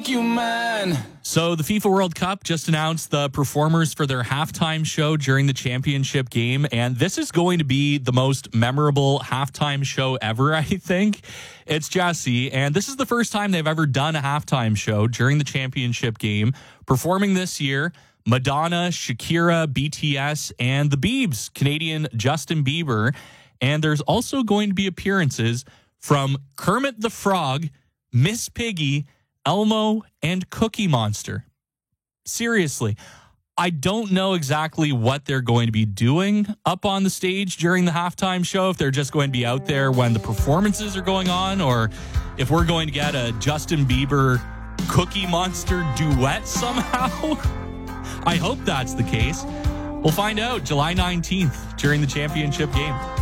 make you mine. So the FIFA World Cup just announced the performers for their halftime show during the championship game, and this is going to be the most memorable halftime show ever, I think. It's Jesse, and this is the first time they've ever done a halftime show during the championship game. Performing this year, Madonna, Shakira, BTS, and the Biebs, Canadian Justin Bieber. And there's also going to be appearances from Kermit the Frog, Miss Piggy, Elmo, and Cookie Monster. Seriously, I don't know exactly what they're going to be doing up on the stage during the halftime show, if they're just going to be out there when the performances are going on, or if we're going to get a Justin Bieber Cookie Monster duet somehow. I hope that's the case. We'll find out July 19th during the championship game.